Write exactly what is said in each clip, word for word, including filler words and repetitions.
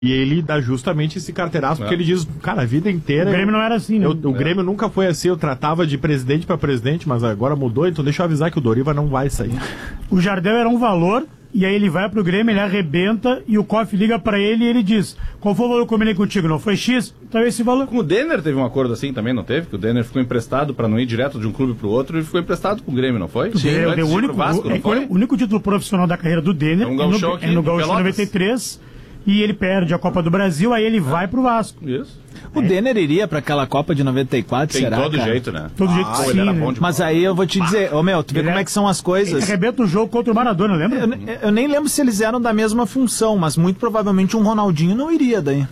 E ele dá justamente esse carteiraço, porque é. ele diz, cara, a vida inteira... O Grêmio não era assim, né? Eu, o é. Grêmio nunca foi assim, eu tratava de presidente para presidente, mas agora mudou, então deixa eu avisar que o Doriva não vai sair. O Jardel era um valor, e aí ele vai pro Grêmio, ele arrebenta, e o Koff liga pra ele e ele diz, qual foi o valor que eu combinei contigo? Não foi X? Então esse valor... Com o Denner teve um acordo assim também, não teve? Que o Denner ficou emprestado pra não ir direto de um clube pro outro, e ficou emprestado com o Grêmio, não foi? Sim, é, o, único, Vasco, não é, foi? o único título profissional da carreira do Denner é, um é no, aqui, é no Gaúcho noventa e três, e ele perde a Copa do Brasil, aí ele é. vai pro Vasco. Isso. O é. Denner iria pra aquela Copa de noventa e quatro, Tem será, todo cara? jeito, né? Todo ah, jeito sim, ele era né? bom de Mas bola. Aí eu vou te dizer, ô oh, meu, tu vê ele como é que são as coisas. Ele arrebenta o jogo contra o Maradona, lembra? Eu, eu nem lembro se eles eram da mesma função, mas muito provavelmente um Ronaldinho não iria daí.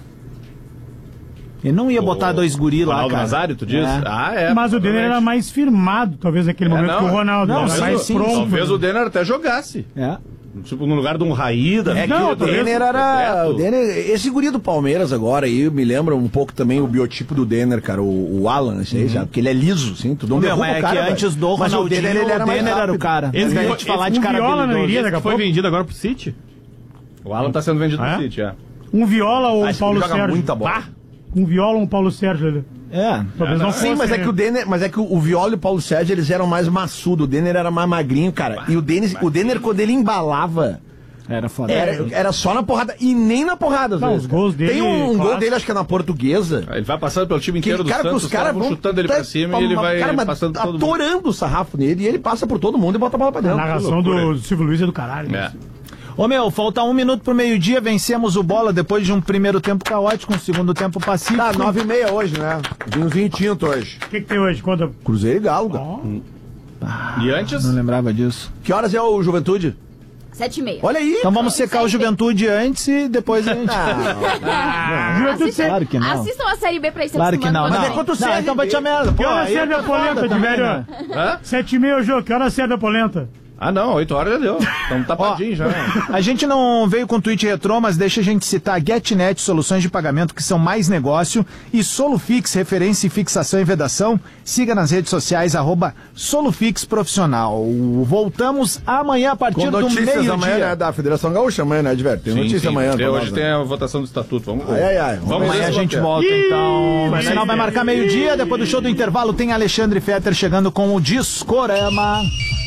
Ele não ia o botar dois guri lá, Ronaldo cara. Nazário, tu diz? É. Ah, é. Mas o Denner era mais firmado, talvez, naquele é, momento não, que o Ronaldo. Não, era mais sim, pronto. Talvez o Denner até jogasse. É. Tipo, no lugar de um Raída. É não, que o Denner era... O Denner, esse guri do Palmeiras agora aí, me lembra um pouco também o biotipo do Denner, cara, o, o Alan, esse aí, uhum. já, porque ele é liso, assim, tu não derruba o cara. É que antes do mas Ronaldinho, o Denner, ele era, o Denner mais era o cara. Esse a gente falar de cara Viola não iria, daqui a foi pouco. vendido agora pro City? O Alan tá sendo vendido ah, pro é? City, é. Um Viola ou um Acho Paulo que ele joga Sérgio? muita bola. Bah, um Viola ou um Paulo Sérgio ali. É. Talvez não Sim, fosse, mas é né? que o Denner, mas é que o Viola e o Paulo Sérgio, eles eram mais maçudo, o Denner era mais magrinho, cara. Bah, e o Denner, o Denner quando ele embalava, era foda. Era, era só na porrada, e nem na porrada, às não, vezes. Os gols dele, tem um, um claro. gol dele, acho que é na Portuguesa. Ele vai passando pelo time inteiro que, do cara, Santos, os caras vão vão chutando ele pra cima pra, e ele vai cara, passando todo mundo. atorando o sarrafo nele, e ele passa por todo mundo e bota a bola pra dentro. A narração do Silvio Luiz é do caralho. É. Ô meu, falta um minuto pro meio-dia, vencemos o Bola depois de um primeiro tempo caótico, um segundo tempo pacífico. Tá, nove e meia hoje, né? Vinhozinho tinto hoje. O que, que tem hoje? Conta. Cruzeiro e Galo. Oh. Hum. Ah, e antes? Não lembrava disso. Que horas é o Juventude? Sete e meia. Olha aí. Então vamos secar o Juventude antes e depois a gente... Ah, Juventude, claro que não. Assistam a Série B pra isso. Claro que não. Mas não. é quanto não, então vai te a merda. Que hora serve a polenta, de velho? Hã? Sete e meia o jogo, que hora serve a polenta? Ah, não, oito horas já deu. Estamos tapadinhos já. A gente não veio com tweet retrô, mas deixa a gente citar GetNet, soluções de pagamento que são mais negócio, e Solufix, referência em fixação e vedação. Siga nas redes sociais, arroba Solufix Profissional. Voltamos amanhã a partir com do meio-dia. notícias amanhã, né, da Federação Gaúcha amanhã, né, Edver? Tem sim, notícia sim, amanhã. Hoje nós, tem né? a votação do estatuto. Vamos, ai, ai, ai. Vamos Vamos amanhã a gente bloquear. volta, então. Ih, O sinal vai marcar meio-dia, depois do show do intervalo tem Alexandre Fetter chegando com o Discorama.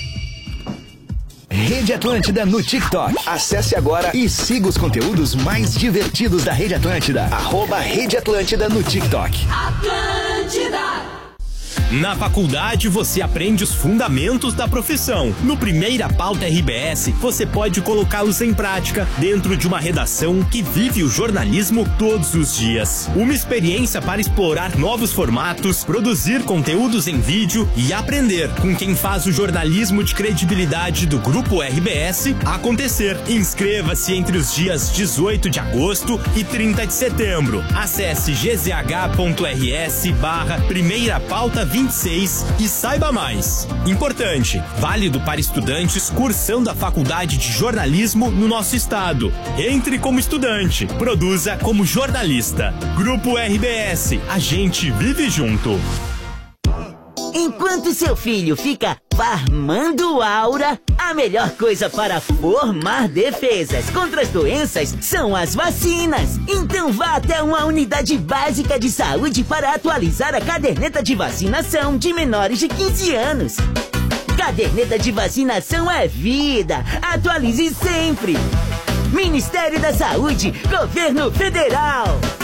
Rede Atlântida no TikTok. Acesse agora e siga os conteúdos mais divertidos da Rede Atlântida. Arroba Rede Atlântida no TikTok. Atlântida. Na faculdade você aprende os fundamentos da profissão. No Primeira Pauta R B S você pode colocá-los em prática dentro de uma redação que vive o jornalismo todos os dias. Uma experiência para explorar novos formatos, produzir conteúdos em vídeo e aprender com quem faz o jornalismo de credibilidade do Grupo R B S acontecer. Inscreva-se entre os dias dezoito de agosto e trinta de setembro. Acesse gzh.rs barra Primeira Pauta vinte e seis e saiba mais. Importante, válido para estudantes cursando a Faculdade de Jornalismo no nosso estado. Entre como estudante, produza como jornalista. Grupo R B S, a gente vive junto. Enquanto seu filho fica farmando aura, a melhor coisa para formar defesas contra as doenças são as vacinas. Então vá até uma unidade básica de saúde para atualizar a caderneta de vacinação de menores de quinze anos. Caderneta de vacinação é vida. Atualize sempre. Ministério da Saúde, Governo Federal.